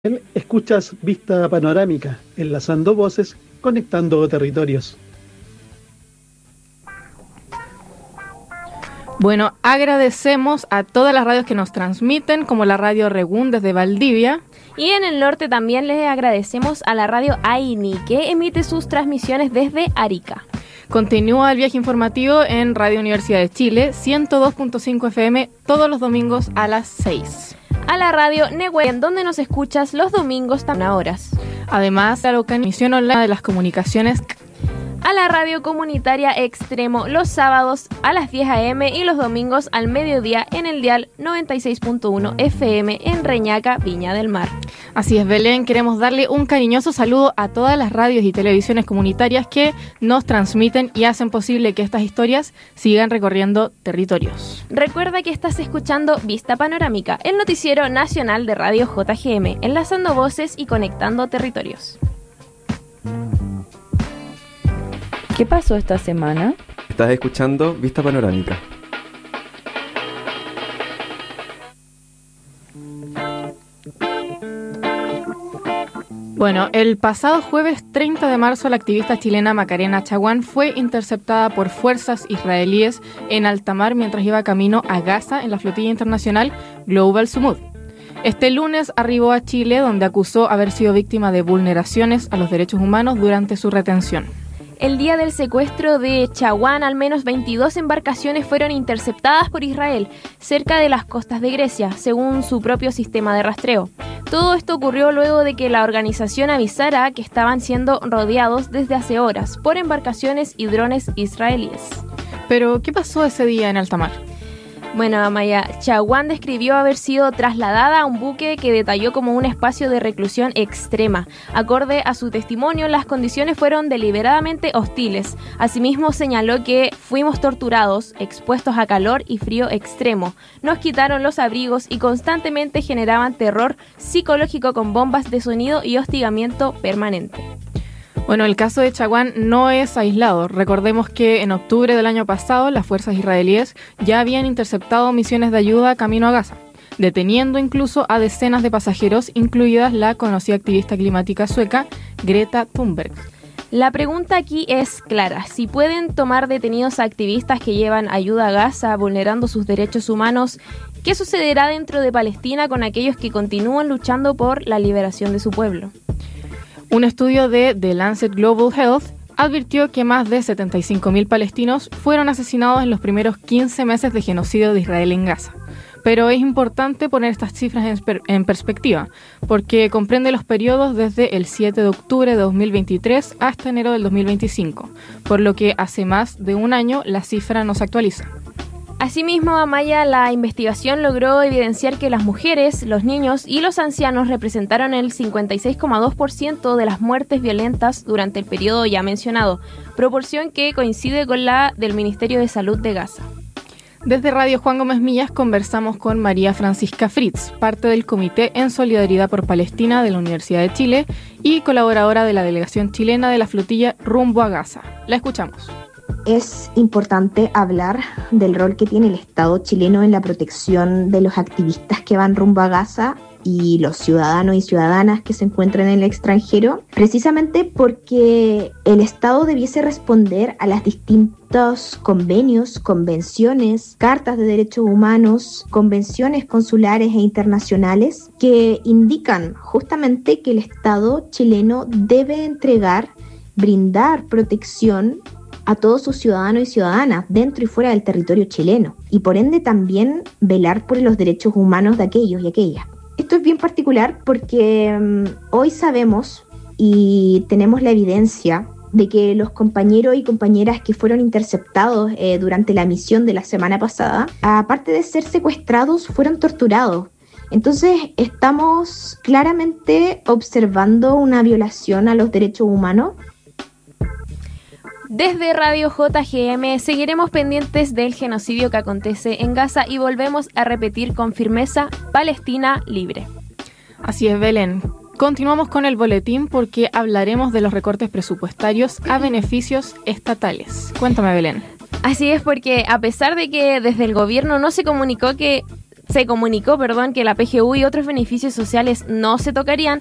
Escuchas Vista Panorámica, enlazando voces, conectando territorios. Bueno, agradecemos a todas las radios que nos transmiten, como la radio Regún desde Valdivia. Y en el norte también les agradecemos a la radio Aini, que emite sus transmisiones desde Arica. Continúa el viaje informativo en Radio Universidad de Chile, 102.5 FM, todos los domingos a las 6. A la radio Nehuen, donde nos escuchas los domingos también a horas. Además, la emisión online de las comunicaciones. A la radio comunitaria Extremo los sábados a las 10 a.m. y los domingos al mediodía en el dial 96.1 FM en Reñaca, Viña del Mar. Así es, Belén, queremos darle un cariñoso saludo a todas las radios y televisiones comunitarias que nos transmiten y hacen posible que estas historias sigan recorriendo territorios. Recuerda que estás escuchando Vista Panorámica, el noticiero nacional de Radio JGM, enlazando voces y conectando territorios. ¿Qué pasó esta semana? Estás escuchando Vista Panorámica. Bueno, el pasado jueves 30 de marzo la activista chilena Macarena Chaguán fue interceptada por fuerzas israelíes en alta mar mientras iba camino a Gaza en la flotilla internacional Global Sumud. Este lunes arribó a Chile, donde acusó haber sido víctima de vulneraciones a los derechos humanos durante su retención. El día del secuestro de Chaguán, al menos 22 embarcaciones fueron interceptadas por Israel, cerca de las costas de Grecia, según su propio sistema de rastreo. Todo esto ocurrió luego de que la organización avisara que estaban siendo rodeados desde hace horas por embarcaciones y drones israelíes. Pero, ¿qué pasó ese día en alta mar? Bueno, Amaya, Chaguán describió haber sido trasladada a un buque que detalló como un espacio de reclusión extrema. Acorde a su testimonio, las condiciones fueron deliberadamente hostiles. Asimismo, señaló que fuimos torturados, expuestos a calor y frío extremo. Nos quitaron los abrigos y constantemente generaban terror psicológico con bombas de sonido y hostigamiento permanente. Bueno, el caso de Chaguán no es aislado. Recordemos que en octubre del año pasado las fuerzas israelíes ya habían interceptado misiones de ayuda camino a Gaza, deteniendo incluso a decenas de pasajeros, incluidas la conocida activista climática sueca Greta Thunberg. La pregunta aquí es clara: si pueden tomar detenidos a activistas que llevan ayuda a Gaza vulnerando sus derechos humanos, ¿qué sucederá dentro de Palestina con aquellos que continúan luchando por la liberación de su pueblo? Un estudio de The Lancet Global Health advirtió que más de 75.000 palestinos fueron asesinados en los primeros 15 meses de genocidio de Israel en Gaza. Pero es importante poner estas cifras en perspectiva, porque comprende los periodos desde el 7 de octubre de 2023 hasta enero del 2025, por lo que hace más de un año la cifra no se actualiza. Asimismo, Amaya, la investigación logró evidenciar que las mujeres, los niños y los ancianos representaron el 56,2% de las muertes violentas durante el periodo ya mencionado, proporción que coincide con la del Ministerio de Salud de Gaza. Desde Radio Juan Gómez Millas conversamos con María Francisca Fritz, parte del Comité en Solidaridad por Palestina de la Universidad de Chile y colaboradora de la delegación chilena de la flotilla rumbo a Gaza. La escuchamos. Es importante hablar del rol que tiene el Estado chileno en la protección de los activistas que van rumbo a Gaza y los ciudadanos y ciudadanas que se encuentran en el extranjero, precisamente porque el Estado debiese responder a los distintos convenios, convenciones, cartas de derechos humanos, convenciones consulares e internacionales que indican justamente que el Estado chileno debe brindar protección a todos sus ciudadanos y ciudadanas dentro y fuera del territorio chileno, y por ende también velar por los derechos humanos de aquellos y aquellas. Esto es bien particular porque hoy sabemos y tenemos la evidencia de que los compañeros y compañeras que fueron interceptados durante la misión de la semana pasada, aparte de ser secuestrados, fueron torturados. Entonces estamos claramente observando una violación a los derechos humanos. Desde Radio JGM seguiremos pendientes del genocidio que acontece en Gaza y volvemos a repetir con firmeza: Palestina libre. Así es, Belén. Continuamos con el boletín porque hablaremos de los recortes presupuestarios a beneficios estatales. Cuéntame, Belén. Así es, porque a pesar de que desde el gobierno no se comunicó que Se comunicó, que la PGU y otros beneficios sociales no se tocarían,